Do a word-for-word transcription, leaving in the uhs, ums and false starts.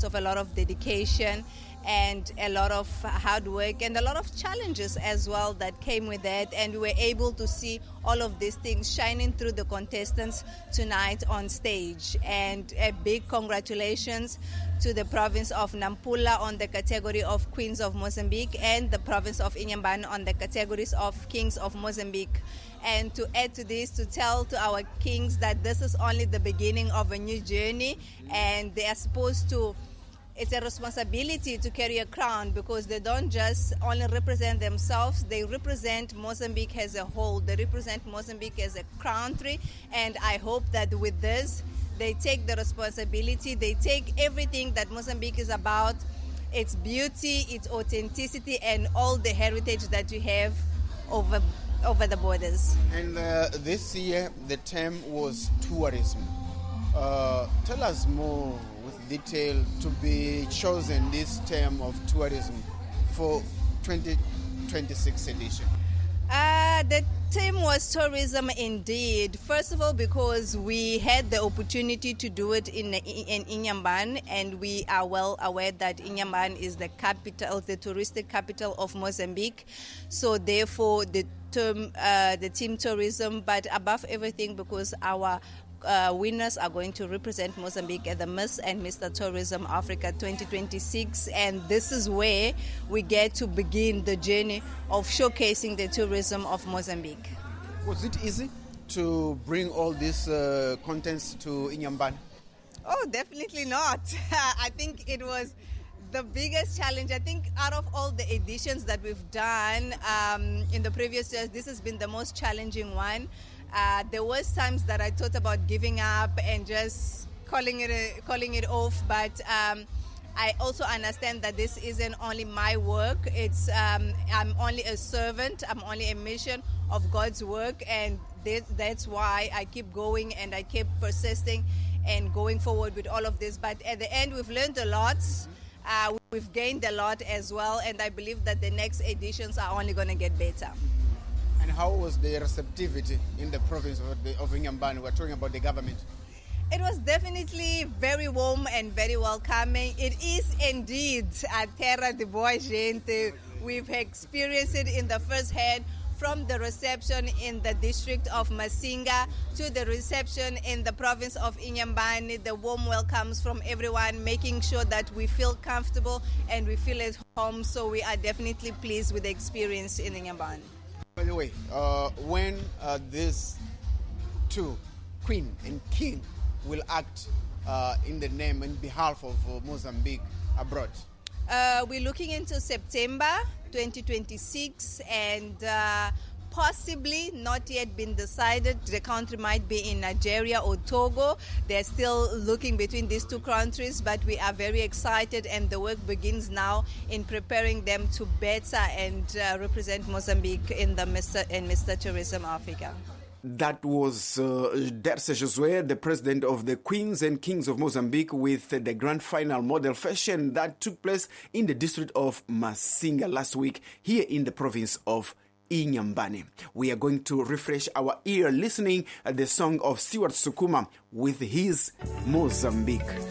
out of a lot of dedication and a lot of hard work and a lot of challenges as well that came with that. And we were able to see all of these things shining through the contestants tonight on stage. And a big congratulations to the province of Nampula on the category of Queens of Mozambique and the province of Inhambane on the categories of Kings of Mozambique. And to add to this, to tell to our kings that this is only the beginning of a new journey, and they are supposed to, it's a responsibility to carry a crown, because they don't just only represent themselves, they represent Mozambique as a whole. They represent Mozambique as a country, and I hope that with this, they take the responsibility, they take everything that Mozambique is about, its beauty, its authenticity, and all the heritage that you have over over the borders. And uh, this year, the term was tourism. Uh, tell us more with detail to be chosen this term of tourism for twenty twenty-six edition. Uh, the theme was tourism indeed. First of all, because we had the opportunity to do it in in Inhambane, and we are well aware that Inhambane is the capital, the touristic capital of Mozambique. So therefore, the term, uh, the theme tourism, but above everything, because our Uh, winners are going to represent Mozambique at the Miss and Mister Tourism Africa twenty twenty-six, and this is where we get to begin the journey of showcasing the tourism of Mozambique. Was it easy to bring all these uh, contents to Inhambane? Oh, definitely not. I think it was the biggest challenge. I think out of all the editions that we've done um, in the previous years, this has been the most challenging one. Uh, there was times that I thought about giving up and just calling it a, calling it off, but um, I also understand that this isn't only my work. It's um, I'm only a servant. I'm only a mission of God's work, and th- that's why I keep going and I keep persisting and going forward with all of this. But at the end, we've learned a lot. Uh, we've gained a lot as well, and I believe that the next editions are only going to get better. And how was the receptivity in the province of, the, of Inhambane? We're talking about the government. It was definitely very warm and very welcoming. It is indeed a terra de boa gente. We've experienced it in the first hand, from the reception in the district of Masinga to the reception in the province of Inhambane, the warm welcomes from everyone, making sure that we feel comfortable and we feel at home. So we are definitely pleased with the experience in Inhambane. By the way, uh, when uh, these two, Queen and King, will act uh, in the name and behalf of uh, Mozambique abroad? Uh, we're looking into September twenty twenty-six, and uh, possibly not yet been decided. The country might be in Nigeria or Togo. They're still looking between these two countries, but we are very excited, and the work begins now in preparing them to better and uh, represent Mozambique in the Mister and Mister Tourism Africa. That was uh, Derse Josué, the president of the Queens and Kings of Mozambique, with the grand final model fashion that took place in the district of Masinga last week here in the province of Inhambane. We are going to refresh our ear listening at the song of Stuart Sukuma with his Mozambique.